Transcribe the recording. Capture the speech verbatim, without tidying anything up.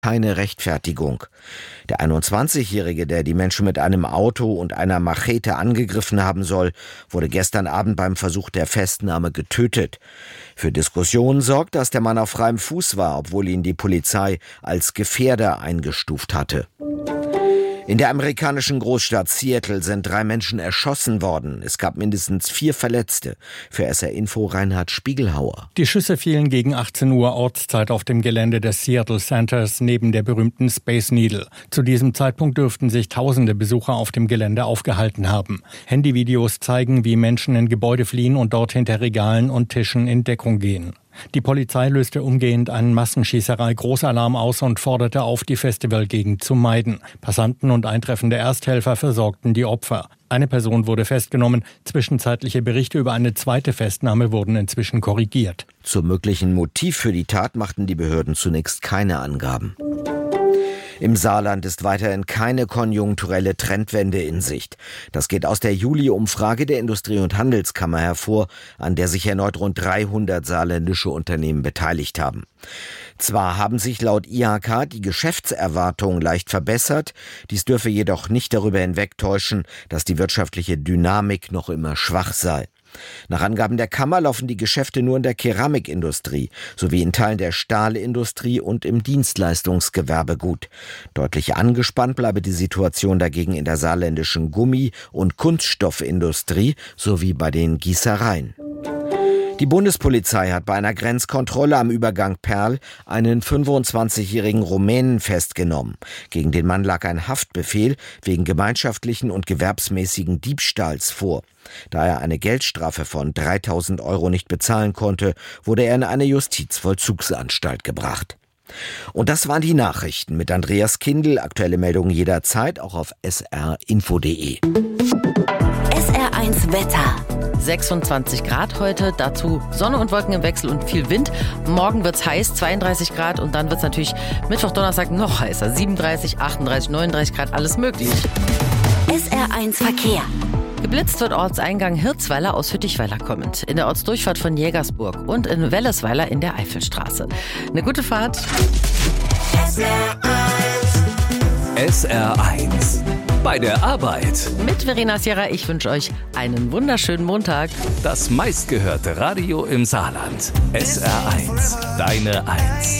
keine Rechtfertigung. Der einundzwanzigjährige, der die Menschen mit einem Auto und einer Machete angegriffen haben soll, wurde gestern Abend beim Versuch der Festnahme getötet. Für Diskussionen sorgt, dass der Mann auf freiem Fuß war, obwohl ihn die Polizei als Gefährder eingestuft hatte. In der amerikanischen Großstadt Seattle sind drei Menschen erschossen worden. Es gab mindestens vier Verletzte. Für S R Info Reinhard Spiegelhauer. Die Schüsse fielen gegen achtzehn Uhr Ortszeit auf dem Gelände des Seattle Centers neben der berühmten Space Needle. Zu diesem Zeitpunkt dürften sich tausende Besucher auf dem Gelände aufgehalten haben. Handyvideos zeigen, wie Menschen in Gebäude fliehen und dort hinter Regalen und Tischen in Deckung gehen. Die Polizei löste umgehend einen Massenschießerei-Großalarm aus und forderte auf, die Festivalgegend zu meiden. Passanten und eintreffende Ersthelfer versorgten die Opfer. Eine Person wurde festgenommen. Zwischenzeitliche Berichte über eine zweite Festnahme wurden inzwischen korrigiert. Zum möglichen Motiv für die Tat machten die Behörden zunächst keine Angaben. Im Saarland ist weiterhin keine konjunkturelle Trendwende in Sicht. Das geht aus der Juli-Umfrage der Industrie- und Handelskammer hervor, an der sich erneut rund dreihundert saarländische Unternehmen beteiligt haben. Zwar haben sich laut I H K die Geschäftserwartungen leicht verbessert, dies dürfe jedoch nicht darüber hinwegtäuschen, dass die wirtschaftliche Dynamik noch immer schwach sei. Nach Angaben der Kammer laufen die Geschäfte nur in der Keramikindustrie sowie in Teilen der Stahlindustrie und im Dienstleistungsgewerbe gut. Deutlich angespannt bleibe die Situation dagegen in der saarländischen Gummi- und Kunststoffindustrie sowie bei den Gießereien. Die Bundespolizei hat bei einer Grenzkontrolle am Übergang Perl einen fünfundzwanzigjährigen Rumänen festgenommen. Gegen den Mann lag ein Haftbefehl wegen gemeinschaftlichen und gewerbsmäßigen Diebstahls vor. Da er eine Geldstrafe von dreitausend Euro nicht bezahlen konnte, wurde er in eine Justizvollzugsanstalt gebracht. Und das waren die Nachrichten mit Andreas Kindl. Aktuelle Meldungen jederzeit auch auf s r info punkt d e. S R eins Wetter. sechsundzwanzig Grad heute, dazu Sonne und Wolken im Wechsel und viel Wind. Morgen wird's heiß, zweiunddreißig Grad, und dann wird's natürlich Mittwoch, Donnerstag noch heißer. siebenunddreißig, achtunddreißig, neununddreißig Grad, alles möglich. S R eins Verkehr. Geblitzt wird Ortseingang Hirzweiler aus Hüttichweiler kommend, in der Ortsdurchfahrt von Jägersburg und in Wellesweiler in der Eifelstraße. Eine gute Fahrt. S R eins. S R eins. Bei der Arbeit. Mit Verena Sierra, ich wünsche euch einen wunderschönen Montag. Das meistgehörte Radio im Saarland. S R eins. Deine Eins.